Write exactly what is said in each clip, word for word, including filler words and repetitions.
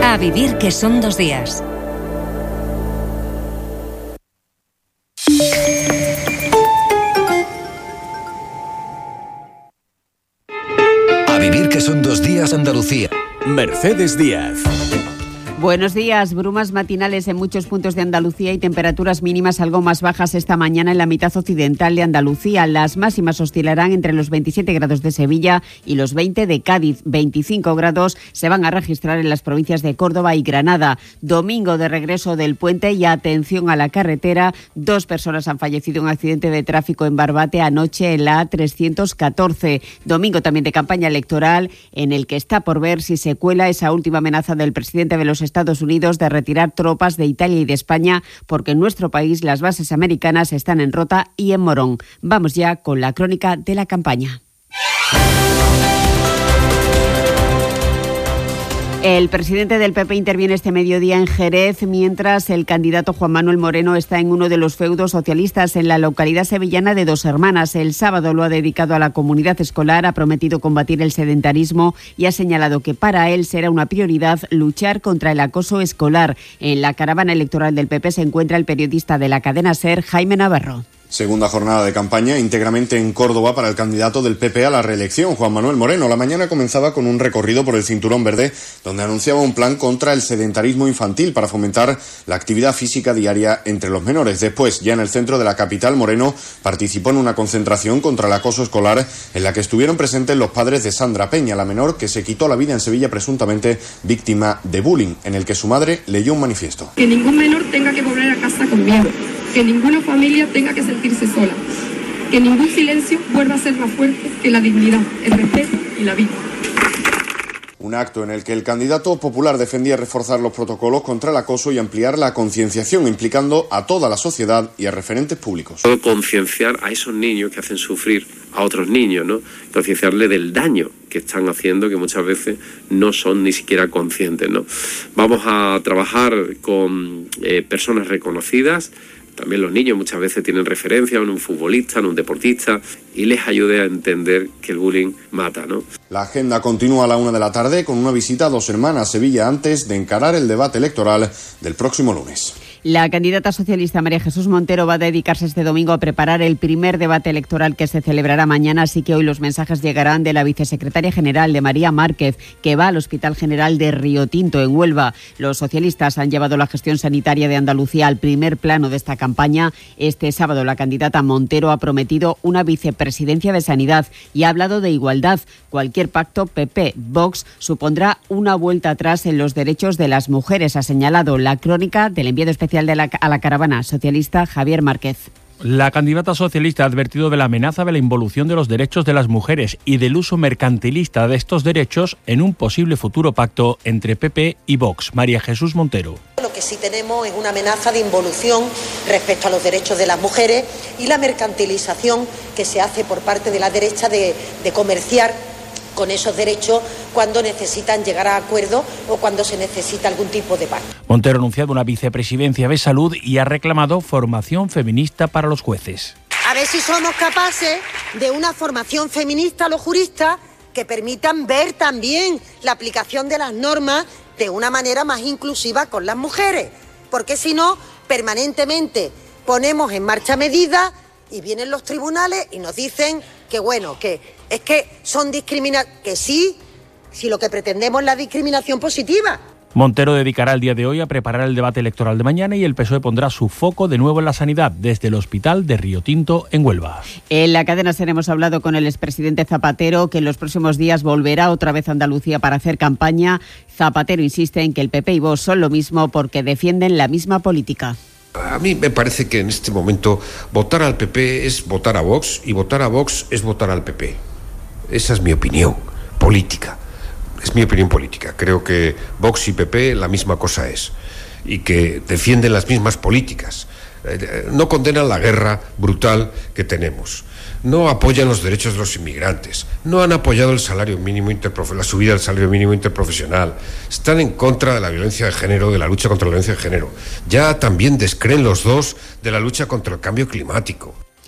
A vivir que son dos días. A vivir que son dos días, Andalucía. Mercedes Díaz. Buenos días. Brumas matinales en muchos puntos de Andalucía y temperaturas mínimas algo más bajas esta mañana en la mitad occidental de Andalucía. Las máximas oscilarán entre los veintisiete grados de Sevilla y los veinte de Cádiz. veinticinco grados se van a registrar en las provincias de Córdoba y Granada. Domingo de regreso del puente y atención a la carretera. Dos personas han fallecido en un accidente de tráfico en Barbate anoche en la A trescientos catorce. Domingo también de campaña electoral en el que está por ver si se cuela esa última amenaza del presidente de los Estados Unidos de retirar tropas de Italia y de España, porque en nuestro país las bases americanas están en Rota y en Morón. Vamos ya con la crónica de la campaña. El presidente del P P interviene este mediodía en Jerez, mientras el candidato Juan Manuel Moreno está en uno de los feudos socialistas en la localidad sevillana de Dos Hermanas. El sábado lo ha dedicado a la comunidad escolar, ha prometido combatir el sedentarismo y ha señalado que para él será una prioridad luchar contra el acoso escolar. En la caravana electoral del P P se encuentra el periodista de la cadena SER, Jaime Navarro. Segunda jornada de campaña íntegramente en Córdoba para el candidato del P P a la reelección, Juan Manuel Moreno. La mañana comenzaba con un recorrido por el Cinturón Verde, donde anunciaba un plan contra el sedentarismo infantil para fomentar la actividad física diaria entre los menores. Después, ya en el centro de la capital, Moreno participó en una concentración contra el acoso escolar en la que estuvieron presentes los padres de Sandra Peña, la menor que se quitó la vida en Sevilla presuntamente víctima de bullying, en el que su madre leyó un manifiesto. Que ningún menor tenga que volver a casa con miedo. Que ninguna familia tenga que sentirse sola. Que ningún silencio vuelva a ser más fuerte que la dignidad, el respeto y la vida. Un acto en el que el candidato popular defendía reforzar los protocolos contra el acoso y ampliar la concienciación, implicando a toda la sociedad y a referentes públicos. Concienciar a esos niños que hacen sufrir a otros niños, ¿no? Concienciarles del daño que están haciendo, que muchas veces no son ni siquiera conscientes, ¿no? Vamos a trabajar con eh, personas reconocidas. También los niños muchas veces tienen referencia en un futbolista, en un deportista, y les ayude a entender que el bullying mata, ¿no? La agenda continúa a la una de la tarde con una visita a Dos Hermanas, Sevilla, antes de encarar el debate electoral del próximo lunes. La candidata socialista María Jesús Montero va a dedicarse este domingo a preparar el primer debate electoral que se celebrará mañana, así que hoy los mensajes llegarán de la vicesecretaria general, de María Márquez, que va al Hospital General de Riotinto, en Huelva. Los socialistas han llevado la gestión sanitaria de Andalucía al primer plano de esta campaña. Este sábado la candidata Montero ha prometido una vicepresidencia de Sanidad y ha hablado de igualdad. Cualquier pacto P P-Vox supondrá una vuelta atrás en los derechos de las mujeres, ha señalado. La crónica del enviado especial de la, a la caravana socialista, Javier Márquez. La candidata socialista ha advertido de la amenaza de la involución de los derechos de las mujeres y del uso mercantilista de estos derechos en un posible futuro pacto entre P P y Vox. María Jesús Montero. Lo que sí tenemos es una amenaza de involución respecto a los derechos de las mujeres y la mercantilización que se hace por parte de la derecha de, de comerciar con esos derechos cuando necesitan llegar a acuerdos o cuando se necesita algún tipo de pacto. Montero ha anunciado una vicepresidencia de Salud y ha reclamado formación feminista para los jueces. A ver si somos capaces de una formación feminista a los juristas que permitan ver también la aplicación de las normas de una manera más inclusiva con las mujeres, porque si no, permanentemente ponemos en marcha medidas y vienen los tribunales y nos dicen que bueno, que es que son discriminaciones, que sí, si lo que pretendemos es la discriminación positiva. Montero dedicará el día de hoy a preparar el debate electoral de mañana y el P S O E pondrá su foco de nuevo en la sanidad desde el Hospital de Riotinto en Huelva. En la cadena SER hemos hablado con el expresidente Zapatero, que en los próximos días volverá otra vez a Andalucía para hacer campaña. Zapatero insiste en que el P P y Vox son lo mismo porque defienden la misma política. A mí me parece que en este momento votar al P P es votar a Vox y votar a Vox es votar al P P. Esa es mi opinión política. Es mi opinión política. Creo que Vox y P P la misma cosa es y que defienden las mismas políticas. No condenan la guerra brutal que tenemos. No apoyan los derechos de los inmigrantes. No han apoyado el salario mínimo interprofe- la subida del salario mínimo interprofesional. Están en contra de la violencia de género, de la lucha contra la violencia de género. Ya también descreen los dos de la lucha contra el cambio climático.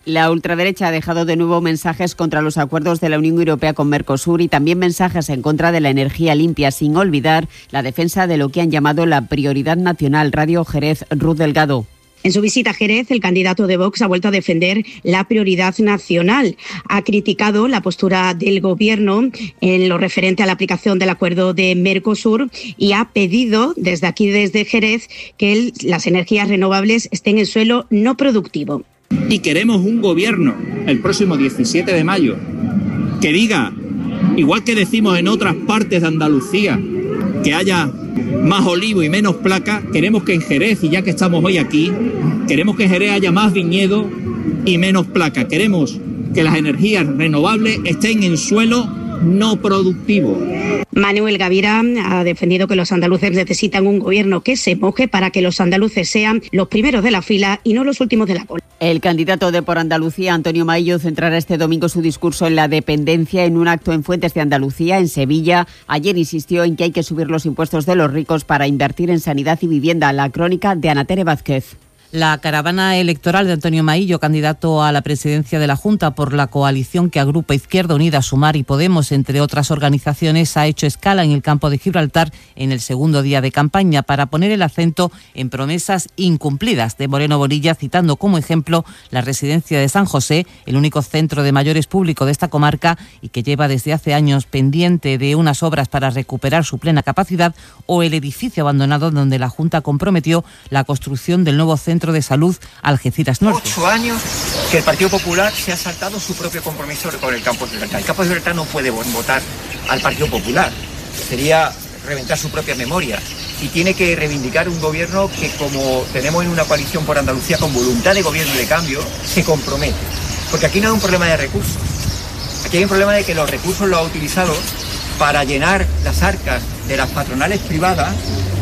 La ultraderecha ha dejado de nuevo mensajes contra los acuerdos de la Unión Europea con Mercosur y también mensajes en contra de la energía limpia, sin olvidar la defensa de lo que han llamado la prioridad nacional. Radio Jerez, Ruth Delgado. En su visita a Jerez, el candidato de Vox ha vuelto a defender la prioridad nacional. Ha criticado la postura del Gobierno en lo referente a la aplicación del acuerdo de Mercosur y ha pedido desde aquí, desde Jerez, que el, las energías renovables estén en suelo no productivo. Y queremos un Gobierno, el próximo diecisiete de mayo, que diga, igual que decimos en otras partes de Andalucía, que haya más olivo y menos placa, queremos que en Jerez, y ya que estamos hoy aquí, queremos que en Jerez haya más viñedo y menos placa. Queremos que las energías renovables estén en suelo no productivo. Manuel Gavira ha defendido que los andaluces necesitan un gobierno que se moje para que los andaluces sean los primeros de la fila y no los últimos de la cola. El candidato de Por Andalucía, Antonio Maillo, centrará este domingo su discurso en la dependencia en un acto en Fuentes de Andalucía, en Sevilla. Ayer insistió en que hay que subir los impuestos de los ricos para invertir en sanidad y vivienda. La crónica de Ana Tere Vázquez. La caravana electoral de Antonio Maillo, candidato a la presidencia de la Junta por la coalición que agrupa Izquierda Unida, Sumar y Podemos, entre otras organizaciones, ha hecho escala en el campo de Gibraltar en el segundo día de campaña para poner el acento en promesas incumplidas de Moreno Bonilla, citando como ejemplo la residencia de San José, el único centro de mayores público de esta comarca y que lleva desde hace años pendiente de unas obras para recuperar su plena capacidad, o el edificio abandonado donde la Junta comprometió la construcción del nuevo centro de salud Algeciras Norte. Ocho años que el Partido Popular se ha saltado su propio compromiso con el campo de Gibraltar. El campo de Gibraltar no puede votar al Partido Popular. Sería reventar su propia memoria. Y tiene que reivindicar un gobierno que, como tenemos en una coalición por Andalucía con voluntad de gobierno y de cambio, se compromete. Porque aquí no hay un problema de recursos. Aquí hay un problema de que los recursos los ha utilizado para llenar las arcas de las patronales privadas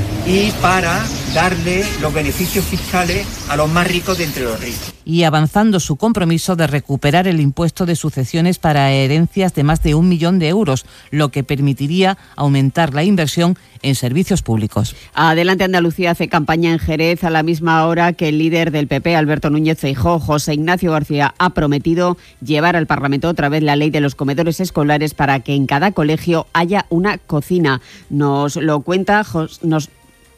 y para darle los beneficios fiscales a los más ricos de entre los ricos. Y avanzando su compromiso de recuperar el impuesto de sucesiones para herencias de más de un millón de euros, lo que permitiría aumentar la inversión en servicios públicos. Adelante Andalucía hace campaña en Jerez a la misma hora que el líder del P P, Alberto Núñez Feijóo. José Ignacio García ha prometido llevar al Parlamento otra vez la ley de los comedores escolares para que en cada colegio haya una cocina. Nos lo cuenta... Nos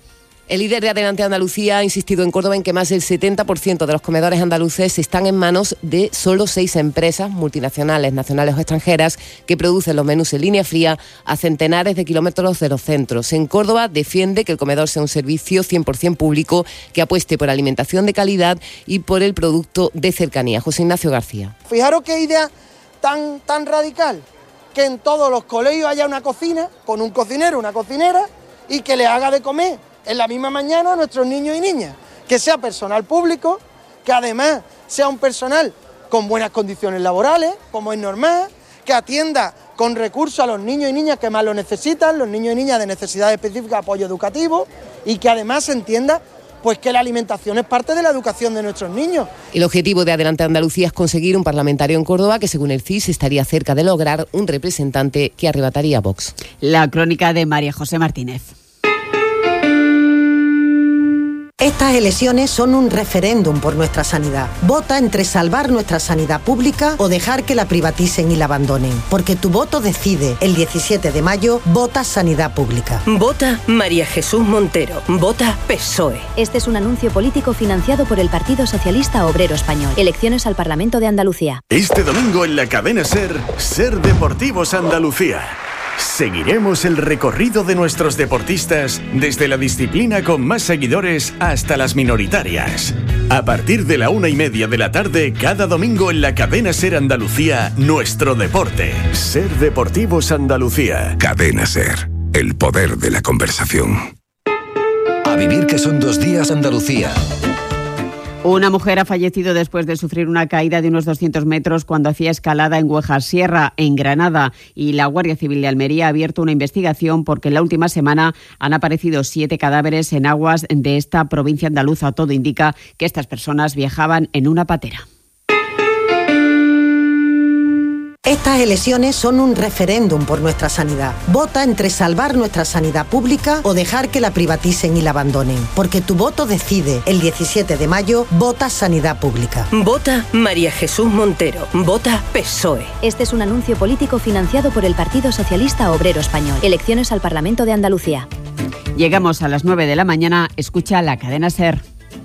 El líder de Adelante Andalucía ha insistido en Córdoba en que más del setenta por ciento de los comedores andaluces están en manos de solo seis empresas multinacionales, nacionales o extranjeras, que producen los menús en línea fría a centenares de kilómetros de los centros. En Córdoba defiende que el comedor sea un servicio cien por ciento público que apueste por alimentación de calidad y por el producto de cercanía. José Ignacio García. Fijaros qué idea tan, tan radical, que en todos los colegios haya una cocina, con un cocinero, una cocinera, y que le haga de comer en la misma mañana a nuestros niños y niñas, que sea personal público, que además sea un personal con buenas condiciones laborales, como es normal, que atienda con recursos a los niños y niñas que más lo necesitan, los niños y niñas de necesidades específicas de apoyo educativo, y que además se entienda pues que la alimentación es parte de la educación de nuestros niños. El objetivo de Adelante Andalucía es conseguir un parlamentario en Córdoba que, según el C I S, estaría cerca de lograr un representante que arrebataría a Vox. La crónica de María José Martínez. Estas elecciones son un referéndum por nuestra sanidad. Vota entre salvar nuestra sanidad pública o dejar que la privaticen y la abandonen. Porque tu voto decide. El diecisiete de mayo, vota sanidad pública. Vota María Jesús Montero. Vota P S O E. Este es un anuncio político financiado por el Partido Socialista Obrero Español. Elecciones al Parlamento de Andalucía. Este domingo en la cadena SER, SER Deportivos Andalucía. Seguiremos el recorrido de nuestros deportistas desde la disciplina con más seguidores hasta las minoritarias. A partir de la una y media de la tarde, cada domingo en la cadena SER Andalucía, nuestro deporte. SER Deportivos Andalucía. Cadena SER, el poder de la conversación. A vivir que son dos días Andalucía. Una mujer ha fallecido después de sufrir una caída de unos doscientos metros cuando hacía escalada en Güejar Sierra, en Granada, y la Guardia Civil de Almería ha abierto una investigación porque en la última semana han aparecido siete cadáveres en aguas de esta provincia andaluza. Todo indica que estas personas viajaban en una patera. Estas elecciones son un referéndum por nuestra sanidad. Vota entre salvar nuestra sanidad pública o dejar que la privaticen y la abandonen. Porque tu voto decide. El diecisiete de mayo, vota sanidad pública. Vota María Jesús Montero. Vota P S O E. Este es un anuncio político financiado por el Partido Socialista Obrero Español. Elecciones al Parlamento de Andalucía. Llegamos a las nueve de la mañana. Escucha la cadena SER.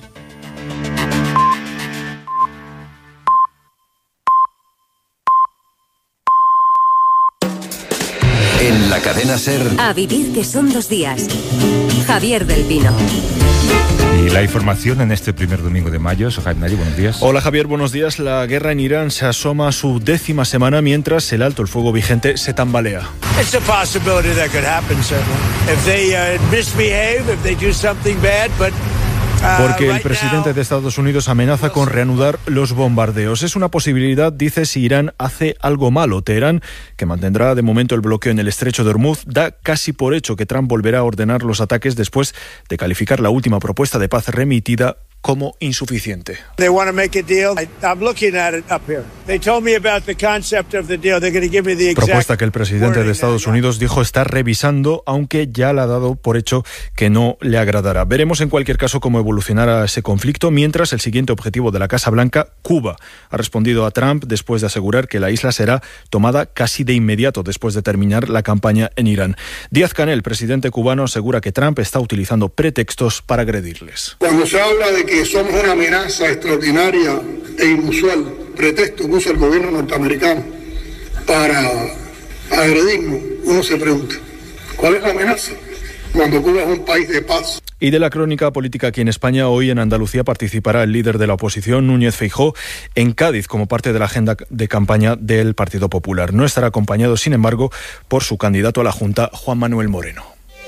En la cadena SER. A vivir que son dos días. Javier del Pino. Y la información en este primer domingo de mayo. Sohaib Nari, buenos días. Hola Javier, buenos días. La guerra en Irán se asoma a su décima semana mientras el alto el fuego vigente se tambalea. It's a possibility that could happen, certainly. If they uh, misbehave, if they do something bad, but Porque el presidente de Estados Unidos amenaza con reanudar los bombardeos. Es una posibilidad, dice, si Irán hace algo malo. Teherán, que mantendrá de momento el bloqueo en el estrecho de Hormuz, da casi por hecho que Trump volverá a ordenar los ataques después de calificar la última propuesta de paz remitida como insuficiente. They want to make a deal. I, I'm looking at it up here. They told me about the concept of the deal. They're going to give me the exact propuesta que el presidente de Estados Unidos dijo estar revisando, aunque ya la ha dado por hecho que no le agradará. Veremos en cualquier caso cómo evolucionará ese conflicto, mientras el siguiente objetivo de la Casa Blanca, Cuba, ha respondido a Trump después de asegurar que la isla será tomada casi de inmediato después de terminar la campaña en Irán. Díaz-Canel, presidente cubano, asegura que Trump está utilizando pretextos para agredirles. Cuando se habla de que somos una amenaza extraordinaria e inusual, pretexto que usa el gobierno norteamericano para agredirnos, uno se pregunta, ¿cuál es la amenaza? Cuando Cuba es un país de paz. Y de la crónica política aquí en España, hoy en Andalucía participará el líder de la oposición, Núñez Feijóo, en Cádiz como parte de la agenda de campaña del Partido Popular. No estará acompañado, sin embargo, por su candidato a la Junta, Juan Manuel Moreno.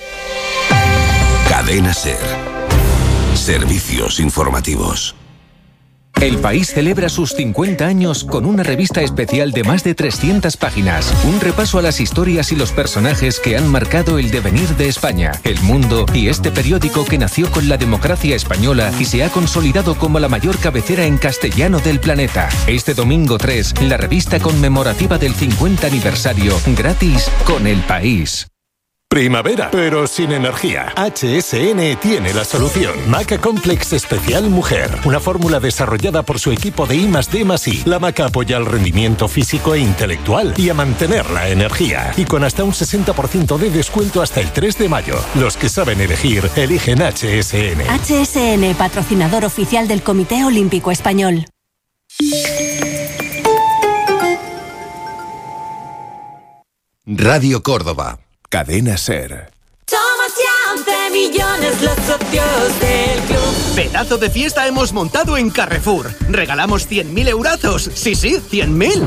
Cadena SER. Servicios informativos. El País celebra sus cincuenta años con una revista especial de más de trescientas páginas. Un repaso a las historias y los personajes que han marcado el devenir de España, el mundo y este periódico que nació con la democracia española y se ha consolidado como la mayor cabecera en castellano del planeta. Este domingo tres, la revista conmemorativa del cincuenta aniversario, gratis con El País. Primavera, pero sin energía. H S N tiene la solución. Maca Complex Especial Mujer. Una fórmula desarrollada por su equipo de I más D más I. La maca apoya el rendimiento físico e intelectual y a mantener la energía. Y con hasta un sesenta por ciento de descuento hasta el tres de mayo. Los que saben elegir, eligen H S N. H S N, patrocinador oficial del Comité Olímpico Español. Radio Córdoba. Cadena SER. Somos ya once millones los socios del club. Pedazo de fiesta hemos montado en Carrefour. Regalamos cien mil eurazos. Sí, sí, cien mil.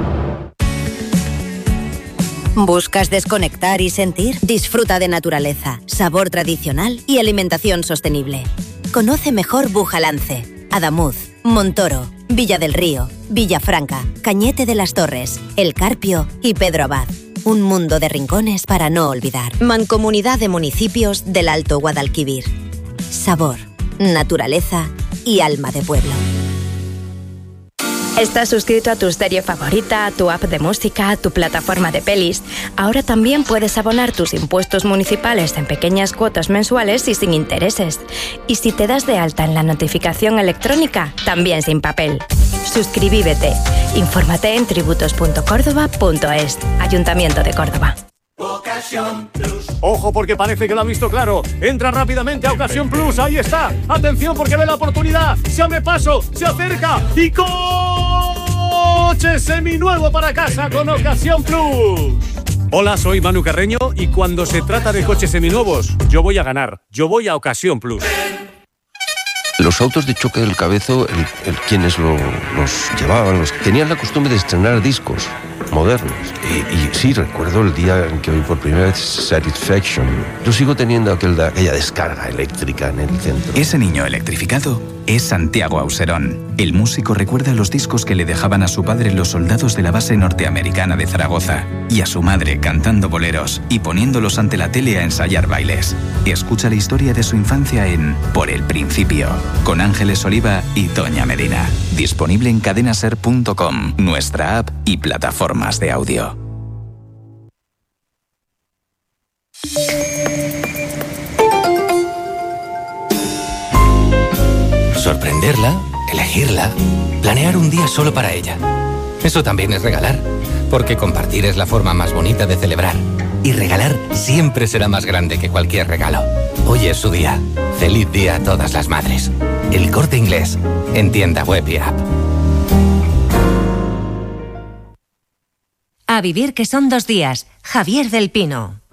¿Buscas desconectar y sentir? Disfruta de naturaleza, sabor tradicional y alimentación sostenible. Conoce mejor Bujalance, Adamuz, Montoro, Villa del Río, Villafranca, Cañete de las Torres, El Carpio y Pedro Abad. Un mundo de rincones para no olvidar. Mancomunidad de Municipios del Alto Guadalquivir. Sabor, naturaleza y alma de pueblo. ¿Estás suscrito a tu serie favorita, a tu app de música, a tu plataforma de pelis? Ahora también puedes abonar tus impuestos municipales en pequeñas cuotas mensuales y sin intereses. Y si te das de alta en la notificación electrónica, también sin papel. Suscribívete. Infórmate en tributos punto córdoba punto es. Ayuntamiento de Córdoba. Ocasión Plus. Ojo, porque parece que lo ha visto claro. Entra rápidamente a Ocasión Plus. Ahí está. Atención, porque ve la oportunidad. Se abre paso, se acerca y coche seminuevo para casa con Ocasión Plus. Hola, soy Manu Carreño y cuando se trata de coches seminuevos, yo voy a ganar. Yo voy a Ocasión Plus. Los autos de choque del Cabezo, el, el, quienes lo, los llevaban, los, tenían la costumbre de estrenar discos modernos. Y, y sí, recuerdo el día en que oí por primera vez Satisfaction. Yo sigo teniendo aquel, aquella descarga eléctrica en el centro. Ese niño electrificado es Santiago Auserón. El músico recuerda los discos que le dejaban a su padre los soldados de la base norteamericana de Zaragoza y a su madre cantando boleros y poniéndolos ante la tele a ensayar bailes. Escucha la historia de su infancia en Por el Principio, con Ángeles Oliva y Toña Medina. Disponible en cadenaser punto com, nuestra app y plataformas de audio. Sorprenderla, elegirla, planear un día solo para ella. Eso también es regalar, porque compartir es la forma más bonita de celebrar. Y regalar siempre será más grande que cualquier regalo. Hoy es su día. Feliz día a todas las madres. El Corte Inglés, en tienda web y app. A vivir que son dos días. Javier del Pino.